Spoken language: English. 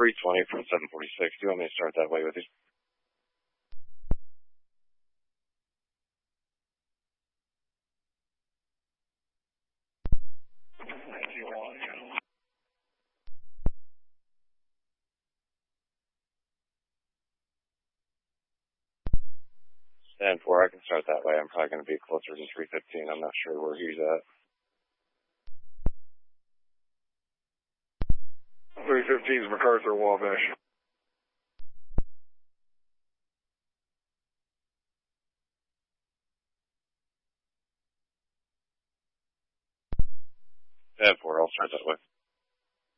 320 from 746. Do you want me to start that way with you? Stand 4, I can start that way. I'm probably going to be closer than 315. I'm not sure where he's at. 315 is MacArthur, Wabash. Stand 4, I'll start that way.